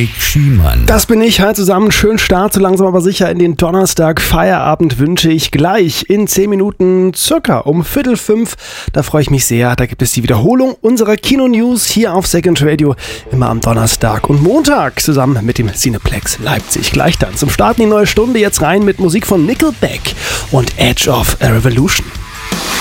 Dominik Schiemann. Das bin ich. Hi zusammen. Schönen Start, so langsam aber sicher in den Donnerstag. Feierabend wünsche ich gleich in 10 Minuten circa um 4:45. Da freue ich mich sehr. Da gibt es die Wiederholung unserer Kino-News hier auf Second Radio. Immer am Donnerstag und Montag zusammen mit dem Cineplex Leipzig. Gleich dann zum Start in die neue Stunde. Jetzt rein mit Musik von Nickelback und Edge of a Revolution.